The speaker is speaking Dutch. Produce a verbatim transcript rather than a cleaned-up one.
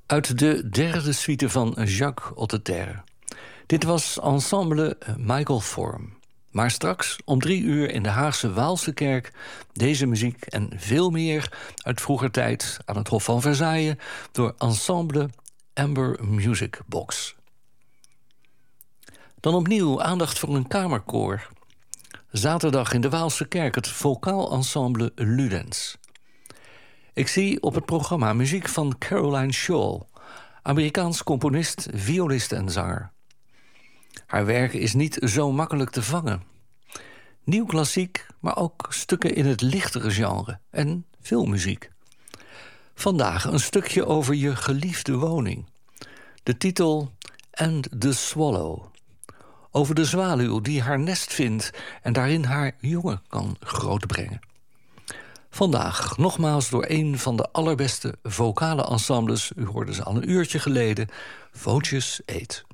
Uit de derde suite van Jacques Hotteterre. Dit was ensemble Michael Form. Maar straks om drie uur in de Haagse Waalse Kerk deze muziek en veel meer uit vroeger tijd aan het Hof van Versailles door ensemble Amber Music Box. Dan opnieuw aandacht voor een kamerkoor. Zaterdag in de Waalse Kerk het vocaal ensemble Ludens. Ik zie op het programma muziek van Caroline Shaw, Amerikaans componist, violist en zanger. Haar werk is niet zo makkelijk te vangen. Nieuw klassiek, maar ook stukken in het lichtere genre en filmmuziek. Vandaag een stukje over je geliefde woning. De titel And the Swallow. Over de zwaluw die haar nest vindt en daarin haar jongen kan grootbrengen. Vandaag nogmaals door een van de allerbeste vocale ensembles, u hoorde ze al een uurtje geleden, Vootjes Eet.